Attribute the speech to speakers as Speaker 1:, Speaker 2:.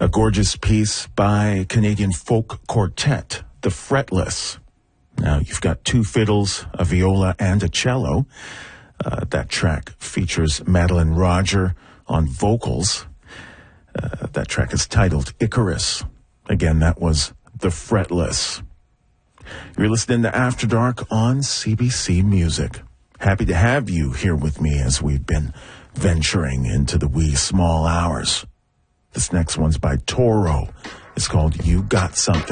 Speaker 1: A gorgeous piece by Canadian folk quartet, The Fretless. Now, you've got two fiddles, a viola, and a cello. That track features Madeline Roger on vocals. That track is titled Icarus. Again, that was The Fretless. You're listening to After Dark on CBC Music. Happy to have you here with me as we've been venturing into the wee small hours. This next one's by Toro. It's called You Got Something.